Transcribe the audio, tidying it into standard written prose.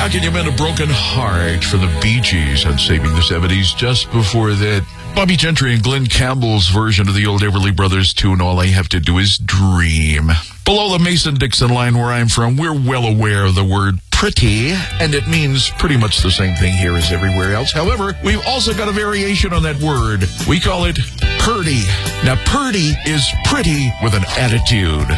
Can You Mend a Broken Heart from the Bee Gees on Saving the 70s. Just before that, Bobby Gentry and Glenn Campbell's version of the old Everly Brothers tune, All I Have to Do Is Dream. Below the Mason-Dixon line where I'm from, we're well aware of the word pretty, and it means pretty much the same thing here as everywhere else. However, we've also got a variation on that word. We call it purty. Now, purty is pretty with an attitude.